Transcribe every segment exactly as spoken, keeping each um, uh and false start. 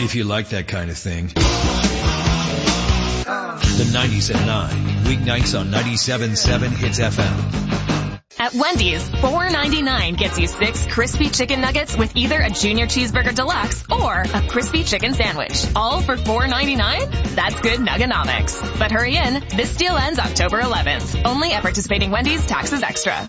If you like that kind of thing. The nineties at nine. Weeknights on ninety-seven point seven Hits F M. At Wendy's, four ninety-nine gets you six crispy chicken nuggets with either a junior cheeseburger deluxe or a crispy chicken sandwich. All for four ninety-nine? That's good nuggonomics. But hurry in. This deal ends October eleventh. Only at participating Wendy's, taxes extra.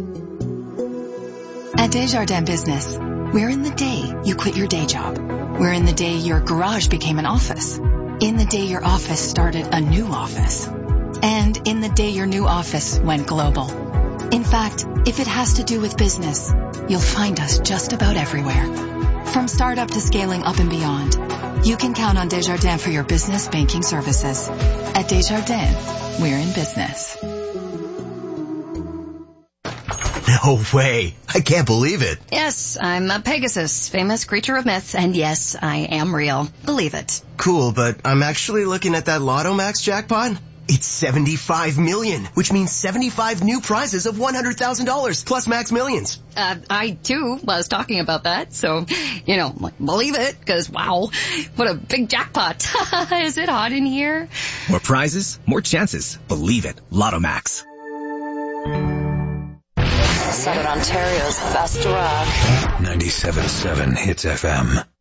At Desjardins Business, we're in the day you quit your day job. We're in the day your garage became an office. In the day your office started a new office. And in the day your new office went global. In fact, if it has to do with business, you'll find us just about everywhere. From startup to scaling up and beyond, you can count on Desjardins for your business banking services. At Desjardins, we're in business. No way. I can't believe it. Yes, I'm a Pegasus, famous creature of myth, and yes, I am real. Believe it. Cool, but I'm actually looking at that Lotto Max jackpot. It's seventy-five million, which means seventy-five new prizes of one hundred thousand dollars plus Max Millions. Uh, I, too, was talking about that, so, you know, believe it, because, wow, what a big jackpot. Is it hot in here? More prizes, more chances. Believe it. Lotto Max. Southern Ontario's best rock. ninety-seven point seven Hits F M.